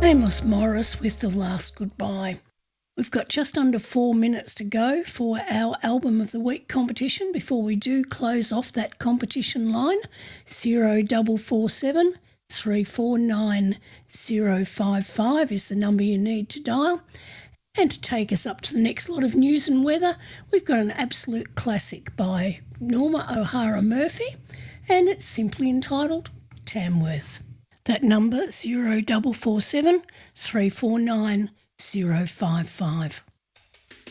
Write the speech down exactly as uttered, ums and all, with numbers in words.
Amos Morris with The Last Goodbye. We've got just under four minutes to go for our Album of the Week competition. Before we do close off that competition line, zero double four seven three four nine zero five five is the number you need to dial. And to take us up to the next lot of news and weather, we've got an absolute classic by Norma O'Hara Murphy, and it's simply entitled Tamworth. That number, zero double four seven three four nine zero five five.